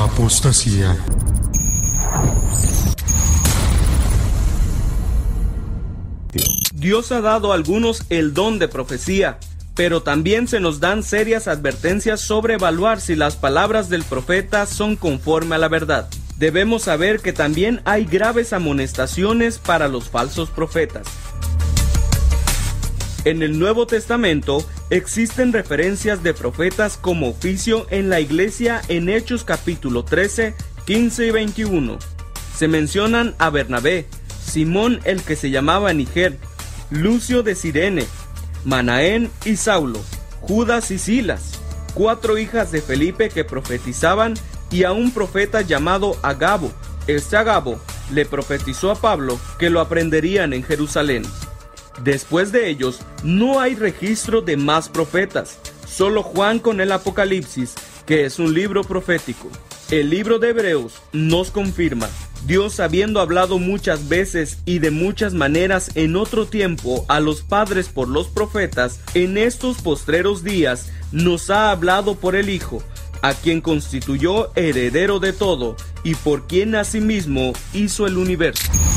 la apostasía. Dios ha dado a algunos el don de profecía, pero también se nos dan serias advertencias sobre evaluar si las palabras del profeta son conforme a la verdad. Debemos saber que también hay graves amonestaciones para los falsos profetas. En el Nuevo Testamento existen referencias de profetas como oficio en la iglesia en Hechos capítulo 13, 15 y 21. Se mencionan a Bernabé, Simón el que se llamaba Níger, Lucio de Cirene, Manaén y Saulo, Judas y Silas, 4 hijas de Felipe que profetizaban y a un profeta llamado Agabo. Este Agabo le profetizó a Pablo que lo aprenderían en Jerusalén. Después de ellos, no hay registro de más profetas, solo Juan con el Apocalipsis, que es un libro profético. El libro de Hebreos nos confirma, Dios habiendo hablado muchas veces y de muchas maneras en otro tiempo a los padres por los profetas, en estos postreros días nos ha hablado por el Hijo, a quien constituyó heredero de todo y por quien asimismo hizo el universo.